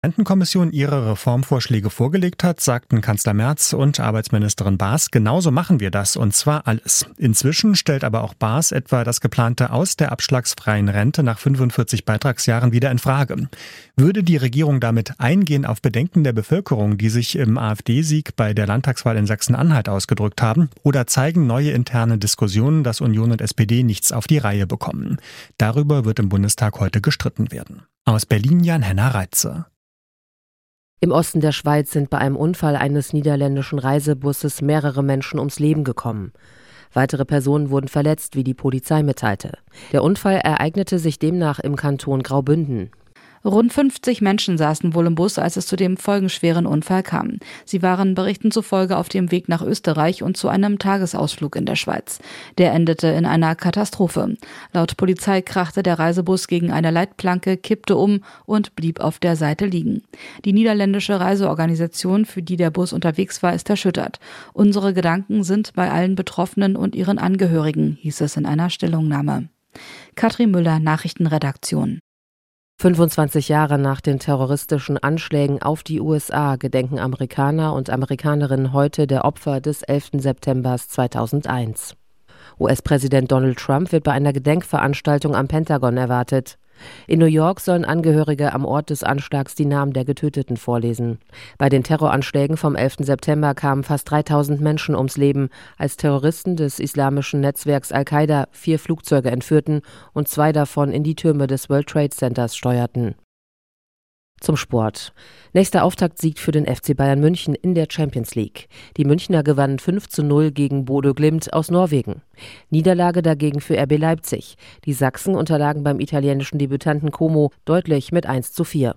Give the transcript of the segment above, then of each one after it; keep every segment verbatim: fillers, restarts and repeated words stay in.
Rentenkommission ihre Reformvorschläge vorgelegt hat, sagten Kanzler Merz und Arbeitsministerin Baas, genauso machen wir das, und zwar alles. Inzwischen stellt aber auch Baas etwa das geplante Aus der abschlagsfreien Rente nach fünfundvierzig Beitragsjahren wieder in Frage. Würde die Regierung damit eingehen auf Bedenken der Bevölkerung, die sich im AfD-Sieg bei der Landtagswahl in Sachsen-Anhalt ausgedrückt haben, oder zeigen neue interne Diskussionen, dass Union und S P D nichts auf die Reihe bekommen? Darüber wird im Bundestag heute gestritten werden. Aus Berlin Jan-Henna Reitze. Im Osten der Schweiz sind bei einem Unfall eines niederländischen Reisebusses mehrere Menschen ums Leben gekommen. Weitere Personen wurden verletzt, wie die Polizei mitteilte. Der Unfall ereignete sich demnach im Kanton Graubünden. Rund fünfzig Menschen saßen wohl im Bus, als es zu dem folgenschweren Unfall kam. Sie waren Berichten zufolge auf dem Weg nach Österreich und zu einem Tagesausflug in der Schweiz. Der endete in einer Katastrophe. Laut Polizei krachte der Reisebus gegen eine Leitplanke, kippte um und blieb auf der Seite liegen. Die niederländische Reiseorganisation, für die der Bus unterwegs war, ist erschüttert. Unsere Gedanken sind bei allen Betroffenen und ihren Angehörigen, hieß es in einer Stellungnahme. Katrin Müller, Nachrichtenredaktion. fünfundzwanzig Jahre nach den terroristischen Anschlägen auf die U S A gedenken Amerikaner und Amerikanerinnen heute der Opfer des elften September zweitausendeins. U S-Präsident Donald Trump wird bei einer Gedenkveranstaltung am Pentagon erwartet. In New York sollen Angehörige am Ort des Anschlags die Namen der Getöteten vorlesen. Bei den Terroranschlägen vom elften September kamen fast dreitausend Menschen ums Leben, als Terroristen des islamischen Netzwerks Al-Qaida vier Flugzeuge entführten und zwei davon in die Türme des World Trade Centers steuerten. Zum Sport. Nächster Auftaktsieg für den F C Bayern München in der Champions League. Die Münchner gewannen fünf zu null gegen Bodø Glimt aus Norwegen. Niederlage dagegen für R B Leipzig. Die Sachsen unterlagen beim italienischen Debütanten Como deutlich mit eins zu vier.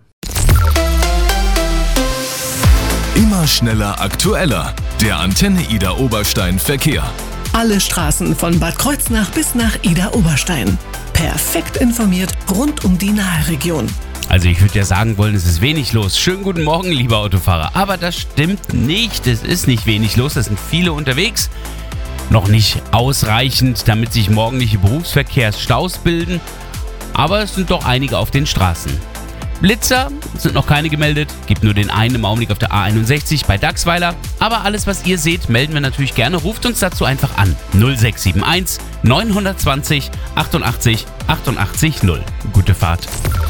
Immer schneller, aktueller. Der Antenne Ida Oberstein Verkehr. Alle Straßen von Bad Kreuznach bis nach Ida Oberstein. Perfekt informiert rund um die Nahe-Region. Also ich würde ja sagen wollen, es ist wenig los. Schönen guten Morgen, lieber Autofahrer. Aber das stimmt nicht. Es ist nicht wenig los. Es sind viele unterwegs. Noch nicht ausreichend, damit sich morgendliche Berufsverkehrsstaus bilden. Aber es sind doch einige auf den Straßen. Blitzer sind noch keine gemeldet. Gibt nur den einen im Augenblick auf der A einundsechzig bei Dachsweiler. Aber alles, was ihr seht, melden wir natürlich gerne. Ruft uns dazu einfach an. null sechs sieben eins neun zwei null achtundachtzig achtundachtzig null. Gute Fahrt.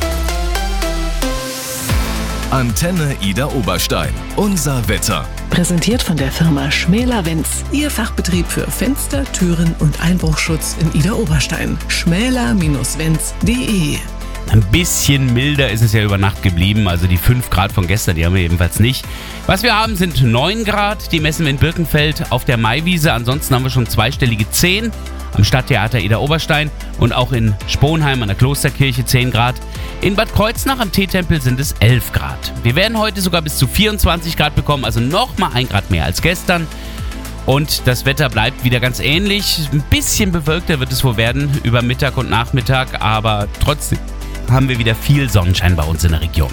Antenne Ida Oberstein. Unser Wetter. Präsentiert von der Firma Schmäler-Wenz. Ihr Fachbetrieb für Fenster, Türen und Einbruchschutz in Ida Oberstein. schmäler Bindestrich wenz punkt de. Ein bisschen milder ist es ja über Nacht geblieben. Also die fünf Grad von gestern, die haben wir ebenfalls nicht. Was wir haben, sind neun Grad. Die messen wir in Birkenfeld auf der Maiwiese. Ansonsten haben wir schon zweistellige zehn. Am Stadttheater Ida Oberstein und auch in Sponheim an der Klosterkirche zehn Grad. In Bad Kreuznach am Teetempel sind es elf Grad. Wir werden heute sogar bis zu vierundzwanzig Grad bekommen, also nochmal ein Grad mehr als gestern. Und das Wetter bleibt wieder ganz ähnlich. Ein bisschen bewölkter wird es wohl werden über Mittag und Nachmittag, aber trotzdem haben wir wieder viel Sonnenschein bei uns in der Region.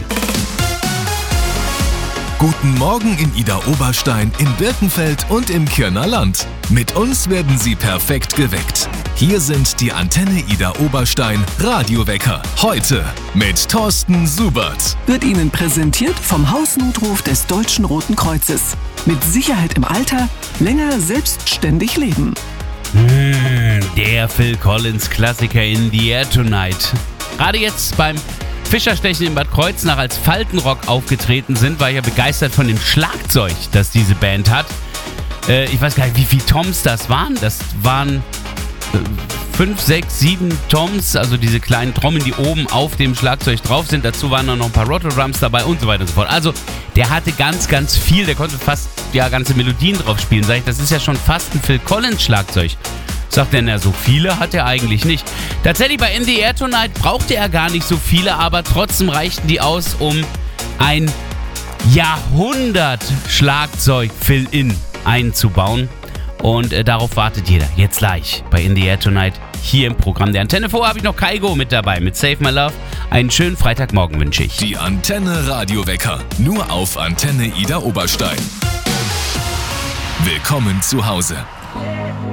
Guten Morgen in Ida Oberstein, in Birkenfeld und im Kirner Land. Mit uns werden Sie perfekt geweckt. Hier sind die Antenne Ida Oberstein Radiowecker. Heute mit Thorsten Subert. Wird Ihnen präsentiert vom Hausnotruf des Deutschen Roten Kreuzes. Mit Sicherheit im Alter, länger selbstständig leben. Mmh, der Phil Collins Klassiker In the Air Tonight. Gerade jetzt beim Fischerstechen in Bad Kreuznach als Faltenrock aufgetreten sind, war ich ja begeistert von dem Schlagzeug, das diese Band hat. Äh, ich weiß gar nicht, wie viele Toms das waren. Das waren äh, fünf, sechs, sieben Toms, also diese kleinen Trommeln, die oben auf dem Schlagzeug drauf sind. Dazu waren noch ein paar Rotodrums dabei und so weiter und so fort. Also der hatte ganz, ganz viel. Der konnte fast ja ganze Melodien drauf spielen. Sag ich, das ist ja schon fast ein Phil Collins Schlagzeug. Sagt er, na, so viele hat er eigentlich nicht. Tatsächlich bei In the Air Tonight brauchte er gar nicht so viele, aber trotzdem reichten die aus, um ein Jahrhundert-Schlagzeug-Fill-In einzubauen. Und äh, darauf wartet jeder. Jetzt gleich bei In the Air Tonight hier im Programm der Antenne. Vorher habe ich noch Kaigo mit dabei mit Save My Love. Einen schönen Freitagmorgen wünsche ich. Die Antenne Radiowecker. Nur auf Antenne Ida Oberstein. Willkommen zu Hause.